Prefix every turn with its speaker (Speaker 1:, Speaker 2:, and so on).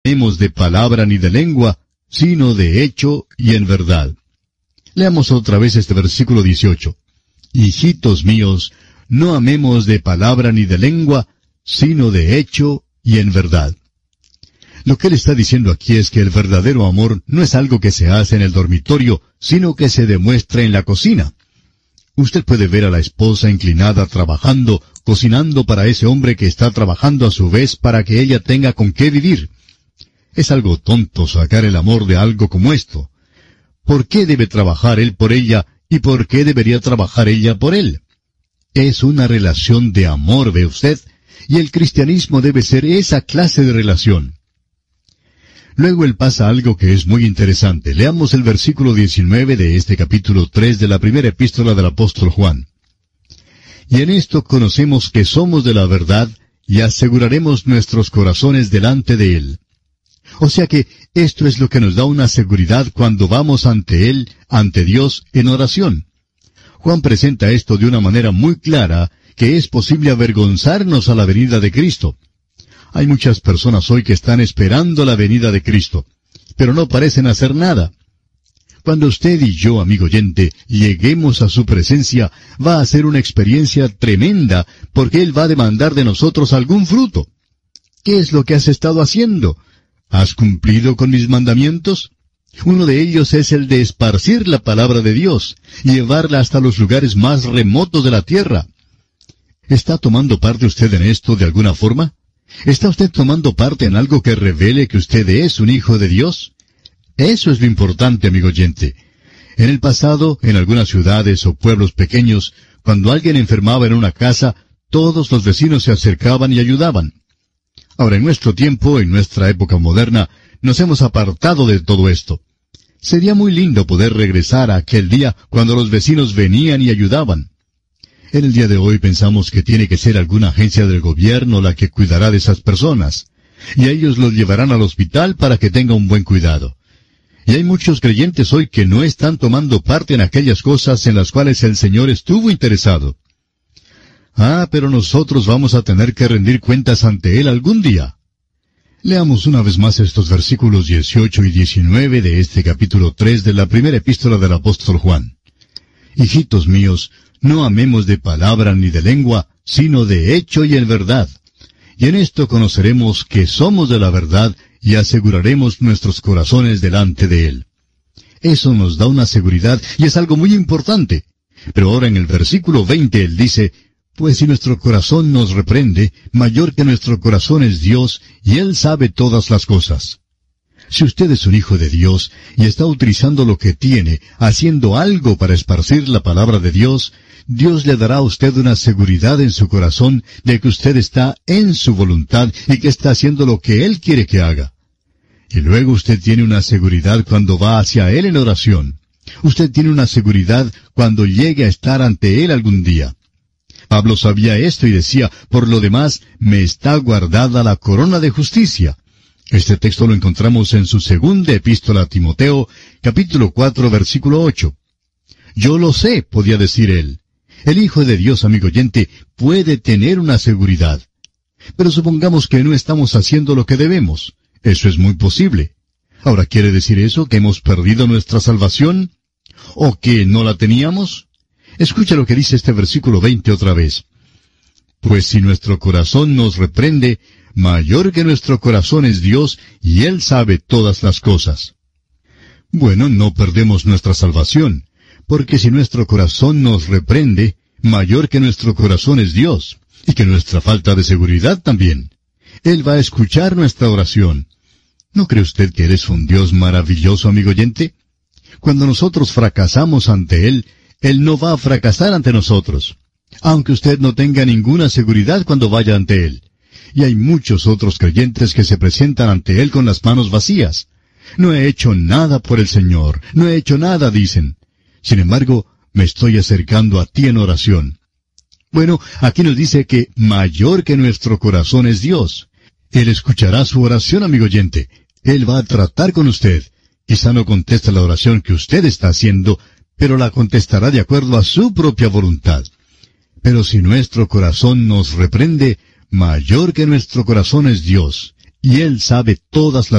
Speaker 1: amemos de palabra ni de lengua, sino de hecho y en verdad. Leamos otra vez este versículo 18. Hijitos míos, no amemos de palabra ni de lengua, sino de hecho y en verdad. Lo que él está diciendo aquí es que el verdadero amor no es algo que se hace en el dormitorio, sino que se demuestra en la cocina. Usted puede ver a la esposa inclinada trabajando, cocinando para ese hombre que está trabajando a su vez para que ella tenga con qué vivir. Es algo tonto sacar el amor de algo como esto. ¿Por qué debe trabajar él por ella y por qué debería trabajar ella por él? Es una relación de amor, ¿ve usted? Y el cristianismo debe ser esa clase de relación. Luego él pasa algo que es muy interesante. Leamos el versículo 19 de este capítulo 3 de la primera epístola del apóstol Juan. Y en esto conocemos que somos de la verdad y aseguraremos nuestros corazones delante de él. O sea que esto es lo que nos da una seguridad cuando vamos ante él, ante Dios, en oración. Juan presenta esto de una manera muy clara, que es posible avergonzarnos a la venida de Cristo. Hay muchas personas hoy que están esperando la venida de Cristo, pero no parecen hacer nada. Cuando usted y yo, amigo oyente, lleguemos a su presencia, va a ser una experiencia tremenda, porque Él va a demandar de nosotros algún fruto. ¿Qué es lo que has estado haciendo? ¿Has cumplido con mis mandamientos? Uno de ellos es el de esparcir la palabra de Dios, y llevarla hasta los lugares más remotos de la tierra. ¿Está tomando parte usted en esto de alguna forma? ¿Está usted tomando parte en algo que revele que usted es un hijo de Dios? Eso es lo importante, amigo oyente. En el pasado, en algunas ciudades o pueblos pequeños, cuando alguien enfermaba en una casa, todos los vecinos se acercaban y ayudaban. Ahora, en nuestro tiempo, en nuestra época moderna, nos hemos apartado de todo esto. Sería muy lindo poder regresar a aquel día cuando los vecinos venían y ayudaban. En el día de hoy pensamos que tiene que ser alguna agencia del gobierno la que cuidará de esas personas, y ellos los llevarán al hospital para que tenga un buen cuidado. Y hay muchos creyentes hoy que no están tomando parte en aquellas cosas en las cuales el Señor estuvo interesado. Pero nosotros vamos a tener que rendir cuentas ante Él algún día. Leamos una vez más estos versículos 18 y 19 de este capítulo 3 de la primera epístola del apóstol Juan. Hijitos míos, no amemos de palabra ni de lengua, sino de hecho y en verdad. Y en esto conoceremos que somos de la verdad y aseguraremos nuestros corazones delante de Él. Eso nos da una seguridad y es algo muy importante. Pero ahora en el versículo 20 él dice, pues si nuestro corazón nos reprende, mayor que nuestro corazón es Dios, y Él sabe todas las cosas. Si usted es un hijo de Dios y está utilizando lo que tiene, haciendo algo para esparcir la palabra de Dios, Dios le dará a usted una seguridad en su corazón de que usted está en su voluntad y que está haciendo lo que Él quiere que haga. Y luego usted tiene una seguridad cuando va hacia Él en oración. Usted tiene una seguridad cuando llegue a estar ante Él algún día. Pablo sabía esto y decía, por lo demás, me está guardada la corona de justicia. Este texto lo encontramos en su segunda epístola a Timoteo, capítulo 4, versículo 8. Yo lo sé, podía decir él. El Hijo de Dios, amigo oyente, puede tener una seguridad. Pero supongamos que no estamos haciendo lo que debemos. Eso es muy posible. Ahora, ¿quiere decir eso que hemos perdido nuestra salvación? ¿O que no la teníamos? Escucha lo que dice este versículo 20 otra vez. Pues si nuestro corazón nos reprende, mayor que nuestro corazón es Dios, y Él sabe todas las cosas. Bueno, no perdemos nuestra salvación, porque si nuestro corazón nos reprende, mayor que nuestro corazón es Dios, y que nuestra falta de seguridad también. Él va a escuchar nuestra oración. ¿No cree usted que eres un Dios maravilloso, amigo oyente? Cuando nosotros fracasamos ante Él, Él no va a fracasar ante nosotros, aunque usted no tenga ninguna seguridad cuando vaya ante Él. Y hay muchos otros creyentes que se presentan ante Él con las manos vacías. No he hecho nada por el Señor, no he hecho nada, dicen. Sin embargo, me estoy acercando a ti en oración. Bueno, aquí nos dice que mayor que nuestro corazón es Dios. Él escuchará su oración, amigo oyente. Él va a tratar con usted. Quizá no conteste la oración que usted está haciendo, pero la contestará de acuerdo a su propia voluntad. Pero si nuestro corazón nos reprende, mayor que nuestro corazón es Dios, y Él sabe todas las